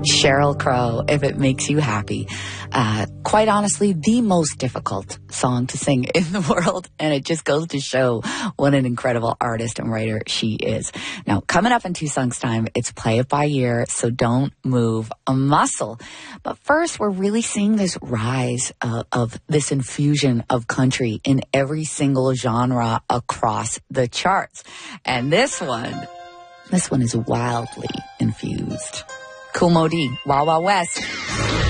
Sheryl Crow, If It Makes You Happy. Quite honestly, the most difficult song to sing in the world, and it just goes to show what an incredible artist and writer she is. Now, coming up in 2 songs' time, it's Play It By Ear, so don't move a muscle. But first, we're really seeing this rise of this infusion of country in every single genre across the charts. And this one is wildly infused. Kool Moe Dee, Wild Wild West.